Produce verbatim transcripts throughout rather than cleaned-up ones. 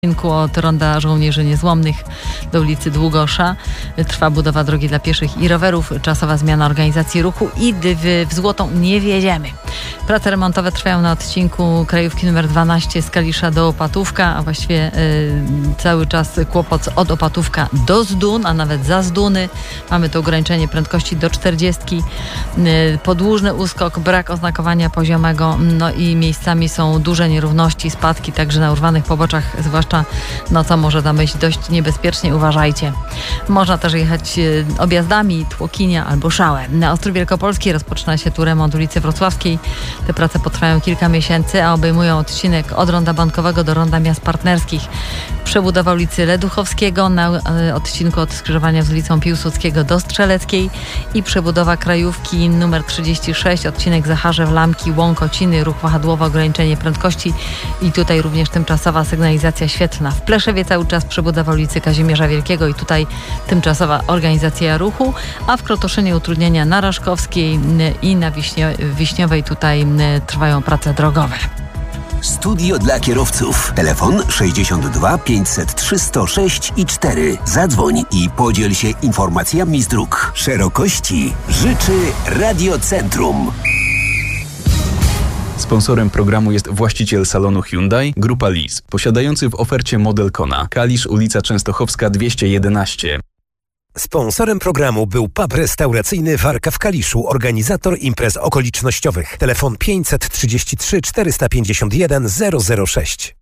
Od Ronda Żołnierzy Niezłomnych do ulicy Długosza trwa budowa drogi dla pieszych i rowerów, czasowa zmiana organizacji ruchu i w, w Złotą nie wjedziemy. Prace remontowe trwają na odcinku krajówki numer dwanaście z Kalisza do Opatówka, a właściwie y, cały czas kłopot od Opatówka do Zdun, a nawet za Zduny. Mamy to ograniczenie prędkości do czterdziestki, y, podłużny uskok, brak oznakowania poziomego, no i miejscami są duże nierówności, spadki, także na urwanych poboczach, zwłaszcza nocą może tam być dość niebezpiecznie, uważajcie. Można też jechać y, objazdami Tłokinia albo Szałę. Na Ostrów Wielkopolski rozpoczyna się tu remont ulicy Wrocławskiej. Te prace potrwają kilka miesięcy, a obejmują odcinek od Ronda Bankowego do Ronda Miast Partnerskich. Przebudowa ulicy Leduchowskiego na y, odcinku od skrzyżowania z ulicą Piłsudskiego do Strzeleckiej i przebudowa krajówki numer trzydzieści sześć, odcinek Zacharzew, Lamki, Łąkociny, ruch wahadłowy, ograniczenie prędkości i tutaj również tymczasowa sygnalizacja świetlna. W Pleszewie cały czas przebudowa ulicy Kazimierza Wielkiego i tutaj tymczasowa organizacja ruchu, a w Krotoszynie utrudnienia na Raszkowskiej i na Wiśnie, Wiśniowej tutaj trwają prace drogowe. Studio dla kierowców. Telefon sześćdziesiąt dwa pięćset trzy sto sześć i cztery. Zadzwoń i podziel się informacjami z dróg. Szerokości życzy Radiocentrum. Sponsorem programu jest właściciel salonu Hyundai, Grupa Lis, posiadający w ofercie model Kona. Kalisz, ulica Częstochowska dwieście jedenaście. Sponsorem programu był pub restauracyjny Warka w Kaliszu, organizator imprez okolicznościowych. Telefon pięćset trzydzieści trzy czterysta pięćdziesiąt jeden zero zero sześć.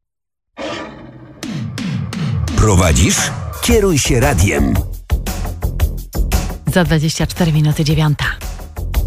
Prowadzisz? Kieruj się radiem. Za dwadzieścia cztery minuty dziewiąta.